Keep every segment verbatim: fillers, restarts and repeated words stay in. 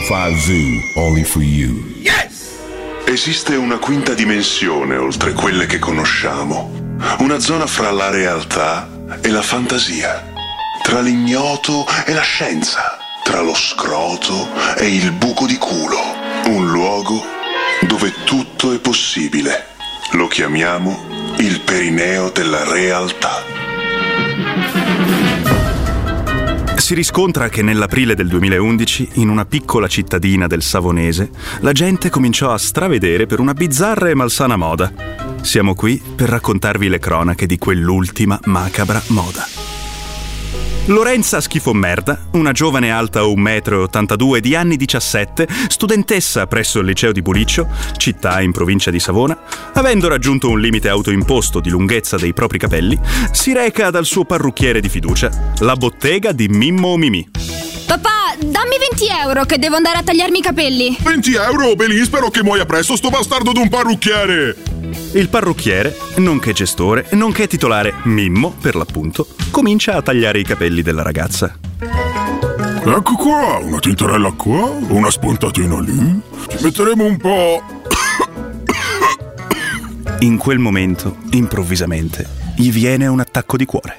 five Zoo, only for you. Yes! Esiste una quinta dimensione oltre quelle che conosciamo. Una zona fra la realtà e la fantasia. Tra l'ignoto e la scienza. Tra lo scroto e il buco di culo. Un luogo dove tutto è possibile. Lo chiamiamo il perineo della realtà. Si riscontra che nell'aprile del duemilaundici, in una piccola cittadina del Savonese, la gente cominciò a stravedere per una bizzarra e malsana moda. Siamo qui per raccontarvi le cronache di quell'ultima macabra moda. Lorenza Schifomerda, una giovane alta un metro e ottantadue di anni diciassette, studentessa presso il liceo di Buliccio, città in provincia di Savona, avendo raggiunto un limite autoimposto di lunghezza dei propri capelli, si reca dal suo parrucchiere di fiducia, la bottega di Mimmo Mimì. Papà, dammi venti euro che devo andare a tagliarmi i capelli. venti euro? Belì, spero che muoia presto sto bastardo d'un parrucchiere! Il parrucchiere, nonché gestore, nonché titolare Mimmo, per l'appunto, comincia a tagliare i capelli della ragazza. Ecco qua, una tintarella qua, una spuntatina lì. Ci metteremo un po'... In quel momento, improvvisamente, gli viene un attacco di cuore.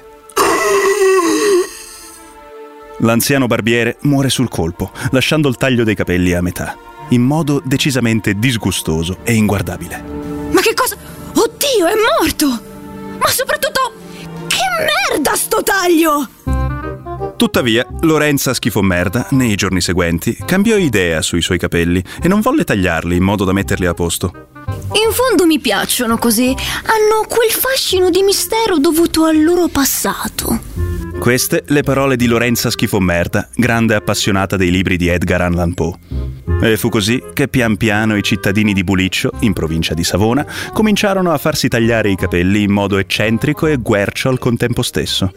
L'anziano barbiere muore sul colpo, lasciando il taglio dei capelli a metà, in modo decisamente disgustoso e inguardabile. Ma che cosa? Oddio, è morto! Ma soprattutto, che merda sto taglio! Tuttavia, Lorenza Schifomerda, nei giorni seguenti, cambiò idea sui suoi capelli e non volle tagliarli in modo da metterli a posto. In fondo mi piacciono così, hanno quel fascino di mistero dovuto al loro passato. Queste le parole di Lorenza Schifomerda, grande appassionata dei libri di Edgar Allan Poe. E fu così che pian piano i cittadini di Buliccio, in provincia di Savona, cominciarono a farsi tagliare i capelli in modo eccentrico e guercio al contempo stesso.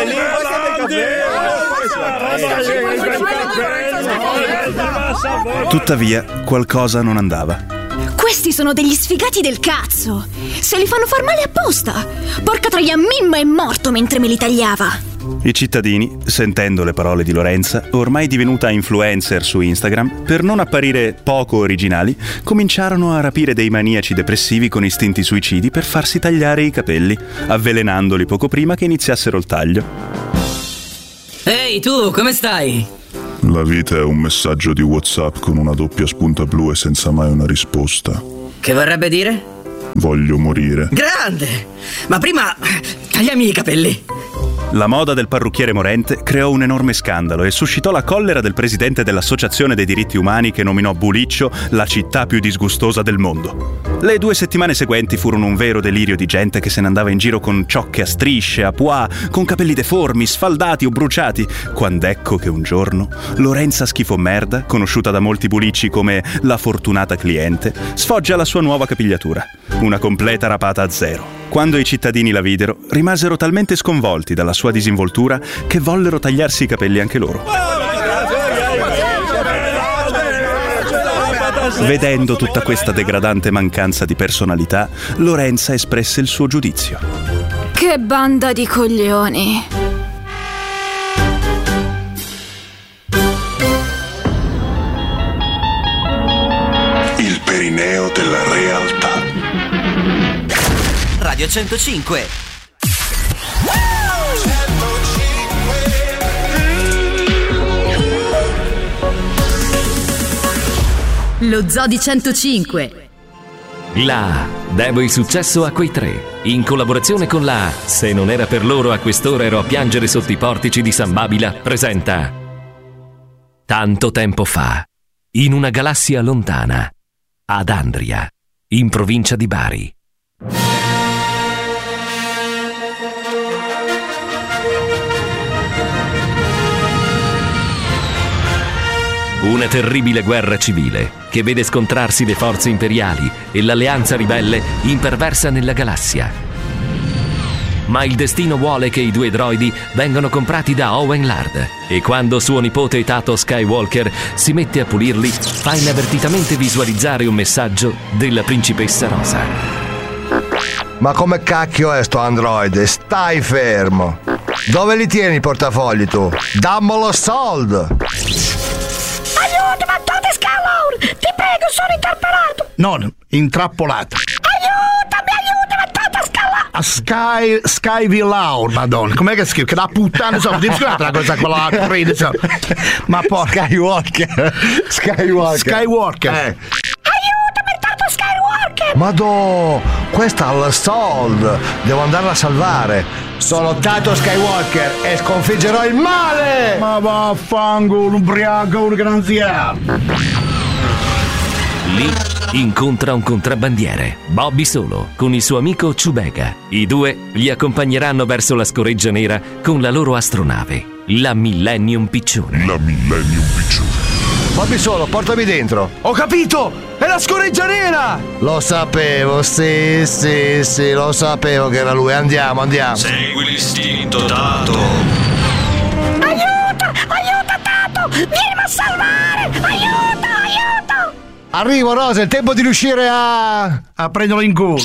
Tuttavia, qualcosa non andava. Questi sono degli sfigati del cazzo! Se li fanno far male apposta! Porca troia, Mimmo è morto mentre me li tagliava! I cittadini, sentendo le parole di Lorenza, ormai divenuta influencer su Instagram, per non apparire poco originali, cominciarono a rapire dei maniaci depressivi con istinti suicidi per farsi tagliare i capelli, avvelenandoli poco prima che iniziassero il taglio. Ehi tu, come stai? La vita è un messaggio di WhatsApp con una doppia spunta blu e senza mai una risposta. Che vorrebbe dire? Voglio morire. Grande! Ma prima tagliami i capelli. La moda del parrucchiere morente creò un enorme scandalo e suscitò la collera del presidente dell'Associazione dei diritti umani che nominò Buliccio la città più disgustosa del mondo. Le due settimane seguenti furono un vero delirio di gente che se ne andava in giro con ciocche a strisce, a pois, con capelli deformi, sfaldati o bruciati, quando ecco che un giorno Lorenza Schifomerda, conosciuta da molti bulicci come la fortunata cliente, sfoggia la sua nuova capigliatura, una completa rapata a zero. Quando i cittadini la videro, rimasero talmente sconvolti dalla sua disinvoltura che vollero tagliarsi i capelli anche loro. Vedendo tutta questa degradante mancanza di personalità, Lorenza espresse il suo giudizio. Che banda di coglioni! Il perineo della realtà. Radio centocinque. Lo Zoo di centocinque. La Devo il successo a quei tre, in collaborazione con la Se non era per loro a quest'ora ero a piangere sotto i portici di San Babila, presenta Tanto tempo fa, in una galassia lontana, ad Andria, in provincia di Bari. Una terribile guerra civile che vede scontrarsi le forze imperiali e l'alleanza ribelle imperversa nella galassia. Ma il destino vuole che i due droidi vengano comprati da Owen Lard e quando suo nipote Tato Skywalker si mette a pulirli, fa inavvertitamente visualizzare un messaggio della principessa Rosa. Ma come cacchio è sto androide? Stai fermo! Dove li tieni i portafogli tu? Dammelo soldo! Aiuto, ma dove che sono interpelato. Non, intrappolato. Aiutami, aiutami, tata scala. A Sky, Sky Villaur, madonna. Com'è che scrive? Che da puttana, so, ti scusate la cosa quella crede, so. Ma porca. Skywalker. Skywalker. Skywalker. Eh. Aiutami, tata Skywalker. Madò, questa ha il Sold. Devo andarla a salvare. Sono Tato Skywalker e sconfiggerò il male. Ma vaffanculo, ubriaco, un gran zia. Lì incontra un contrabbandiere, Bobby solo, con il suo amico Chewbacca. I due gli accompagneranno verso la scoreggia nera con la loro astronave, la Millennium Piccione. La Millennium Piccione. Bobby solo, portami dentro. Ho capito! È la scoreggia nera! Lo sapevo, sì, sì, sì, lo sapevo che era lui. Andiamo, andiamo. Segui l'istinto, Tato. Aiuto, aiuto, Tato! Vieni a salvare! Aiuto, aiuto! Arrivo, Rosa, è il tempo di riuscire a... a prenderlo in culo.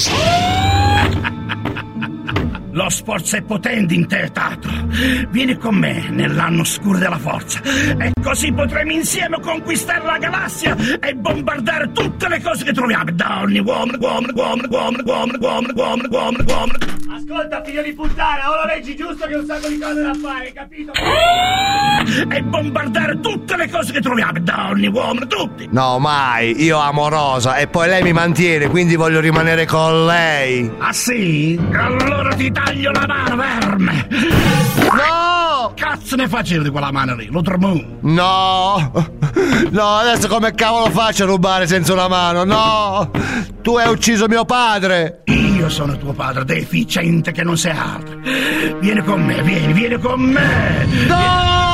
Lo sforzo è potente in te, Tato. Vieni con me nell'anno oscuro della forza e così potremo insieme conquistare la galassia e bombardare tutte le cose che troviamo. Donne, uomini, uomini, uomini, uomini, uomini, uomini, uomini, uomini, uomini. Ascolta, figlio di puttana, ora leggi giusto che ho un sacco di cose da fare, capito? E bombardare tutte le cose che troviamo. Donne, uomini, tutti. No, mai. Io amo Rosa e poi lei mi mantiene, quindi voglio rimanere con lei. Ah sì? Allora ti taglio la mano, verme! No! Cazzo ne facevi di quella mano lì? Lo tremò? No! No, adesso come cavolo faccio a rubare senza una mano? No! Tu hai ucciso mio padre! Io sono tuo padre, deficiente che non sei altro. Vieni con me, vieni, vieni con me! No!